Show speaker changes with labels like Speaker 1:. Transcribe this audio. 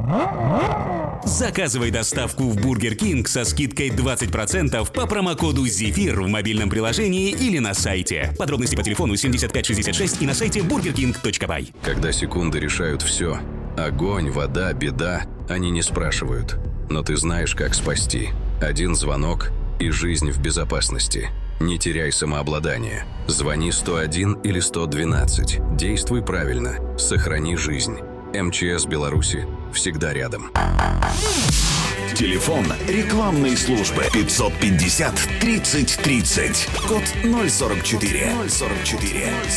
Speaker 1: Заказывай доставку в Бургер Кинг со скидкой 20% по промокоду «Зефир» в мобильном приложении или на сайте. Подробности по телефону 7566 и на сайте burgerking.by.
Speaker 2: Когда секунды решают все, огонь, вода, беда, они не спрашивают. Но ты знаешь, как спасти. Один звонок и жизнь в безопасности. Не теряй самообладание. Звони 101 или 112. Действуй правильно. Сохрани жизнь. МЧС Беларуси всегда рядом.
Speaker 3: Телефон рекламной службы 550 30 30. Код 044.